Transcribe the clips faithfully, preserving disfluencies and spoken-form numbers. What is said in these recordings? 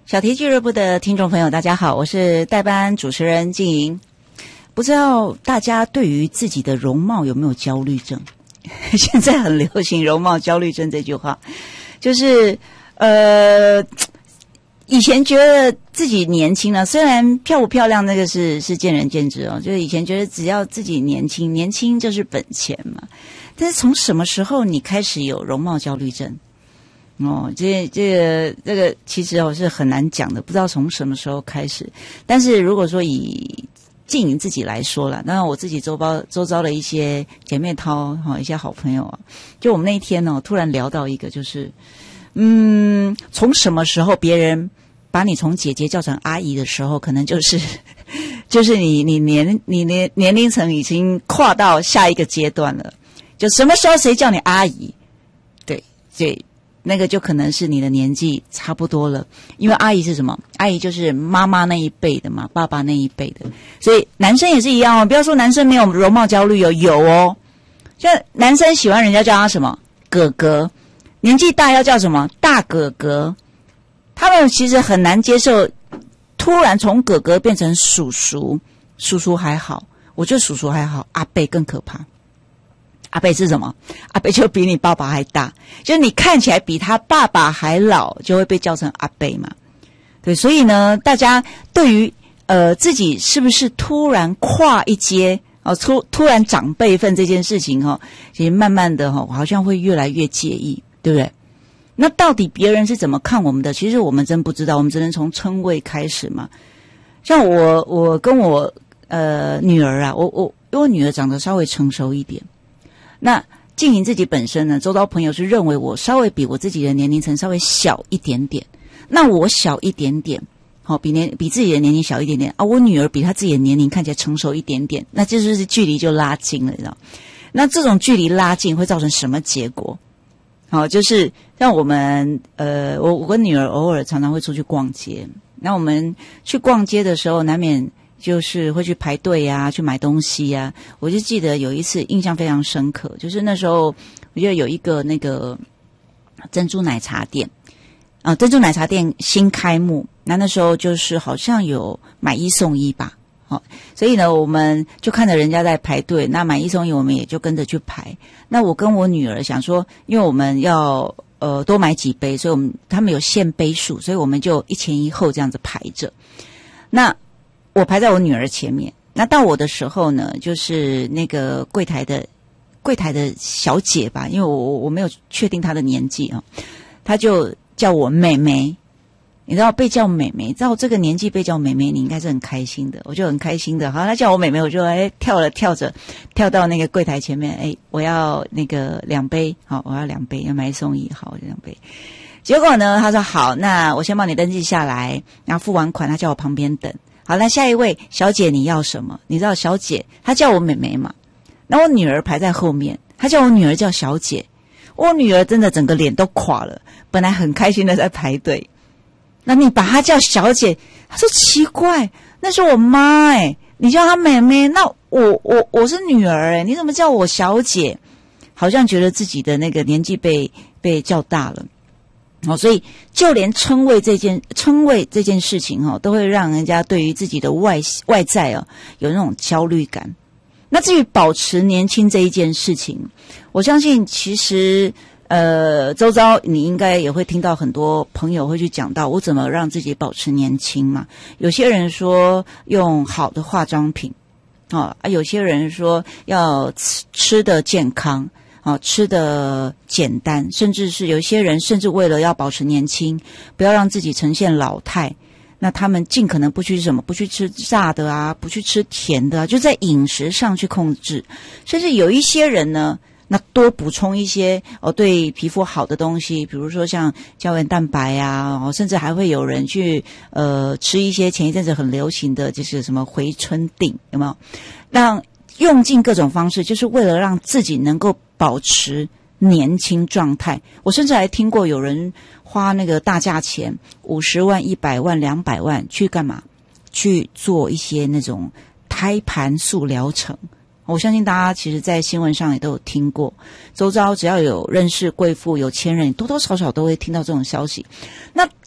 小题俱乐部的听众朋友大家好，我是代班主持人静莹。不知道大家对于自己的容貌有没有焦虑症？现在很流行容貌焦虑症这句话，就是呃以前觉得自己年轻了，虽然漂不漂亮那个是是见仁见智哦，就是以前觉得只要自己年轻，年轻就是本钱嘛。但是从什么时候你开始有容貌焦虑症？哦，这这个这个其实哦是很难讲的，不知道从什么时候开始。但是如果说以静莹自己来说啦，那我自己周遭周遭的一些姐妹淘哈，一些好朋友啊，就我们那一天哦，突然聊到一个，就是嗯，从什么时候别人把你从姐姐叫成阿姨的时候，可能就是就是你你年你年年龄层已经跨到下一个阶段了。就什么时候谁叫你阿姨？对，对。那个就可能是你的年纪差不多了，因为阿姨是什么？阿姨就是妈妈那一辈的嘛，爸爸那一辈的，所以男生也是一样哦。不要说男生没有容貌焦虑哦，有哦。像男生喜欢人家叫他什么哥哥，年纪大要叫什么大哥哥，他们其实很难接受突然从哥哥变成叔叔，叔叔还好，我觉得叔叔还好，阿伯更可怕。阿伯是什么？阿伯就比你爸爸还大，就是你看起来比他爸爸还老，就会被叫成阿伯嘛。对，所以呢，大家对于呃自己是不是突然跨一阶哦，突突然长辈分这件事情哈、哦，其实慢慢的哈、哦，好像会越来越介意，对不对？那到底别人是怎么看我们的？其实我们真不知道，我们只能从称谓开始嘛。像我，我跟我呃女儿啊，我我因为我女儿长得稍微成熟一点。那静莹自己本身呢，周遭朋友是认为我稍微比我自己的年龄层稍微小一点点，那我小一点点，好、哦、比年比自己的年龄小一点点啊，我女儿比她自己的年龄看起来成熟一点点，那这就是距离就拉近了，你知道？那这种距离拉近会造成什么结果？好、哦，就是像我们呃，我我跟女儿偶尔常常会出去逛街，那我们去逛街的时候，难免就是会去排队呀、啊，去买东西呀、啊。我就记得有一次印象非常深刻，就是那时候我觉得有一个那个珍珠奶茶店啊、呃，珍珠奶茶店新开幕，那那时候就是好像有买一送一吧，好、哦，所以呢我们就看着人家在排队，那买一送一我们也就跟着去排。那我跟我女儿想说，因为我们要呃多买几杯，所以我们他们有限杯数，所以我们就一前一后这样子排着。那我排在我女儿前面，那到我的时候呢，就是那个柜台的柜台的小姐吧，因为我我没有确定她的年纪啊，她就叫我妹妹。你知道被叫妹妹，知道这个年纪被叫妹妹，你应该是很开心的，我就很开心的。好，她叫我妹妹，我就哎跳了跳着跳到那个柜台前面，哎，我要那个两杯，好，我要两杯，要买一送一，好，两杯。结果呢，她说好，那我先帮你登记下来，然后付完款，她叫我旁边等。好，那下一位小姐你要什么？你知道小姐她叫我妹妹嘛？那我女儿排在后面，她叫我女儿叫小姐，我女儿真的整个脸都垮了，本来很开心的在排队，那你把她叫小姐，她说奇怪，那是我妈哎、欸，你叫她妹妹，那我我我是女儿哎、欸，你怎么叫我小姐？好像觉得自己的那个年纪被被叫大了。哦，所以就连称谓这件称谓这件事情哦，都会让人家对于自己的外外在哦有那种焦虑感。那至于保持年轻这一件事情，我相信其实呃，周遭你应该也会听到很多朋友会去讲到我怎么让自己保持年轻嘛。有些人说用好的化妆品，啊、哦，有些人说要吃吃的健康。啊，吃的简单，甚至是有些人甚至为了要保持年轻，不要让自己呈现老态，那他们尽可能不去什么，不去吃炸的啊，不去吃甜的啊，就在饮食上去控制。甚至有一些人呢，那多补充一些哦对皮肤好的东西，比如说像胶原蛋白啊，哦，甚至还会有人去呃吃一些前一阵子很流行的就是什么回春锭，有没有？让用尽各种方式，就是为了让自己能够保持年轻状态。我甚至还听过有人花那个大价钱，五十万、一百万、两百万去干嘛？去做一些那种胎盘素疗程。我相信大家其实在新闻上也都有听过，周遭只要有认识贵妇、有钱人，多多少少都会听到这种消息。那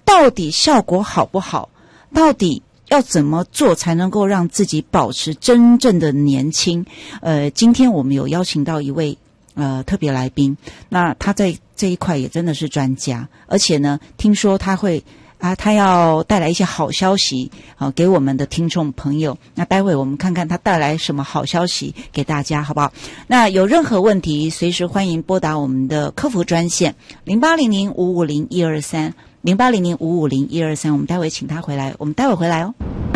到底效果好不好？到底要怎么做才能够让自己保持真正的年轻？呃，今天我们有邀请到一位呃特别来宾，那他在这一块也真的是专家，而且呢，听说他会啊，他要带来一些好消息啊给我们的听众朋友。那待会我们看看他带来什么好消息给大家，好不好？那有任何问题，随时欢迎拨打我们的客服专线零八零零五五零一二三零八零零五五零一二三。我们待会请他回来，我们待会回来哦。